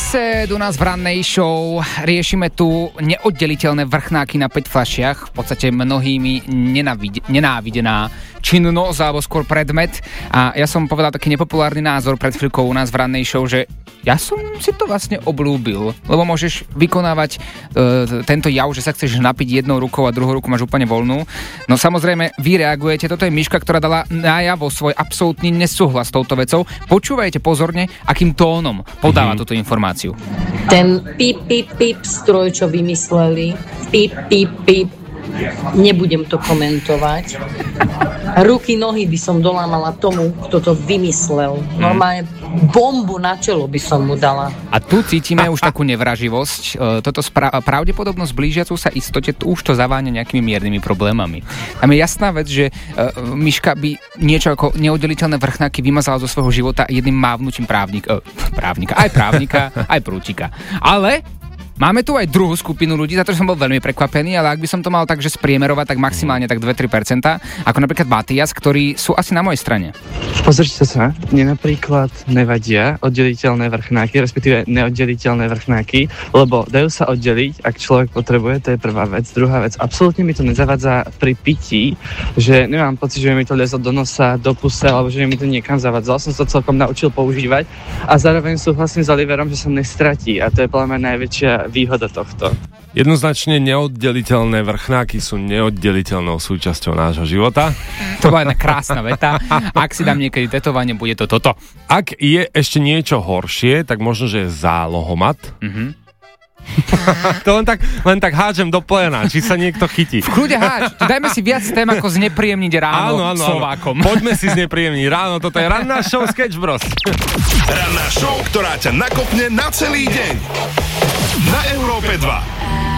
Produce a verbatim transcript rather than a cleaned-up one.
Blessed u nás v rannej show. Riešime tu neoddeliteľné vrchnáky na päť fľašiach. V podstate mnohými nenávid- nenávidená činnosť alebo skôr predmet. A ja som povedal taký nepopulárny názor pred chvíľkou u nás v rannej show, že ja som si to vlastne obľúbil, lebo môžeš vykonávať e, tento jav, že sa chceš napiť jednou rukou a druhou rukou máš úplne voľnú. No samozrejme, vy reagujete. Toto je Miška, ktorá dala najavo svoj absolútny nesúhlas s touto vecou. Počúvajte pozorne, akým tónom podáva mm-hmm. túto informáciu. Ten pip, pip, pip stroj, čo vymysleli, pip, pip, pip, nebudem to komentovať. Ruky, nohy by som dolámala tomu, kto to vymyslel. Normálne bombu na čelo by som mu dala. A tu cítime už takú nevraživosť. Toto spra- pravdepodobnosť blížiacu sa istote, tu už to zaváňa nejakými miernymi problémami. Tam je jasná vec, že uh, Miška by niečo ako neoddeliteľné vrchnáky vymazala zo svojho života jedným mávnutím právnika, uh, právnika, aj právnika, aj prútika. Ale máme tu aj druhú skupinu ľudí, za to, že som bol veľmi prekvapený, ale ak by som to mal tak, že spriemerovať, tak maximálne tak dva až tri percentá, ako napríklad Matias, ktorí sú asi na mojej strane. Pozrite sa, mne napríklad nevadia oddeliteľné vrchnáky, respektíve neoddeliteľné vrchnáky, lebo dajú sa oddeliť, ak človek potrebuje, to je prvá vec. Druhá vec, absolútne mi to nezavadza pri pití, že nemám pocit, že mi to lezlo do nosa, do puse, alebo že mi to niekam zavadzalo. Som sa celkom naučil používať a zároveň súhlasím s Oliverom, že sa nestratí a to je podľa mňa najväčšia výhoda tohto. Jednoznačne neoddeliteľné vrchnáky sú neoddeliteľnou súčasťou nášho života. To bola jedna krásna veta. Ak si dám niekedy tetovanie, bude to toto. Ak je ešte niečo horšie, tak možno, že je zálohomat. Mhm. To len tak, len tak hádžem do plena, či sa niekto chytí. V kľude háč. Dajme si viac tém, ako znepríjemniť ráno áno, áno, Slovákom. Áno. Poďme si znepríjemniť ráno. Toto je ranná show Sketch Bros. Ranná show, ktorá ťa nakopne na celý deň. Na Európe dva.